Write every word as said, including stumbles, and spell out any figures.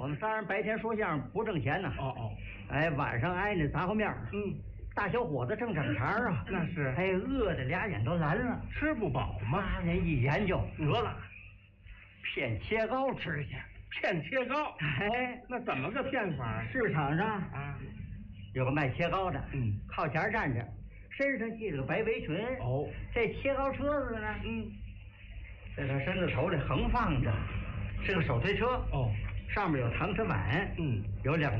我们仨人白天说相声不挣钱呢。 哦哦， 哎，晚上挨那杂货面。 嗯， 大小伙子正整茬啊， 那是。 哎，饿的俩眼都蓝了， 吃不饱吗？ 仨人一研究， 得了， 骗切糕吃去。 骗切糕？ 哎， 那怎么个骗法？ 市场上啊， 有个卖切糕的， 嗯， 靠前站着，身上系着个白围裙。 哦， 这切糕车子呢， 嗯， 在他身子头里横放着，是个手推车。 哦， 上面有搪瓷碗， 嗯， 有两